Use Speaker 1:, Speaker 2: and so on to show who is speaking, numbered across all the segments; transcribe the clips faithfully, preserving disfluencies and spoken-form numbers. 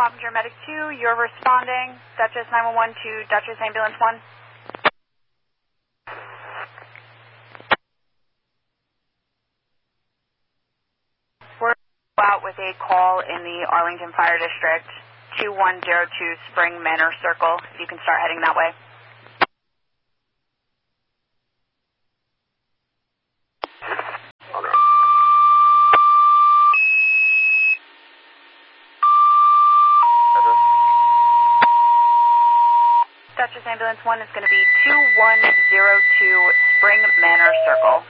Speaker 1: Wappinger Medic two, you're responding. Dutchess nine one one to Dutchess Ambulance one. We're out with a call in the Arlington Fire District, two one zero two Spring Manor Circle. If you can start heading that way. Dutchess Ambulance one is going to be two one zero two Spring Manor Circle.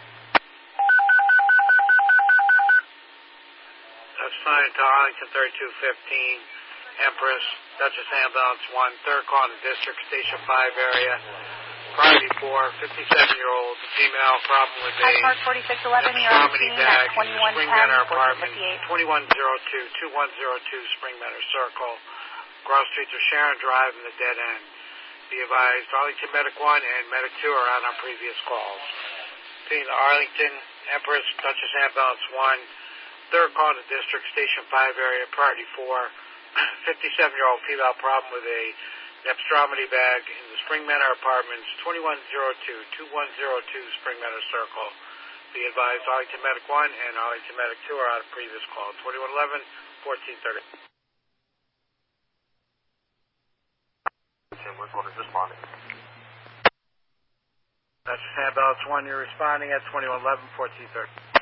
Speaker 2: That's fine to Arlington thirty-two fifteen, Empress, Dutchess Ambulance one, third call in the District, Station five area. Priority four, fifty-seven-year-old female, problem with a
Speaker 1: Park forty-six eleven, you're on scene at twenty-one ten,
Speaker 2: Spring Manor Apartment,
Speaker 1: fourteen fifty-eight.
Speaker 2: twenty-one oh two, twenty-one oh two Spring Manor Circle. Cross streets are Sharon Drive and the dead end. Be advised, Arlington Medic one and Medic two are on our previous calls. Seeing the Arlington, Empress, Dutchess Ambulance one, third call in the District, Station five area, priority four, fifty-seven-year-old female, problem with a Nepstromity bag in the Spring Manor Apartments, twenty-one oh two, twenty-one oh two Spring Manor Circle. Be advised, Arlington Medic one and Arlington Medic two are on a previous call, twenty-one eleven, fourteen thirty.
Speaker 3: Which one is responding?
Speaker 2: That's Ambulance one, you're responding at twenty-one eleven, fourteen thirty.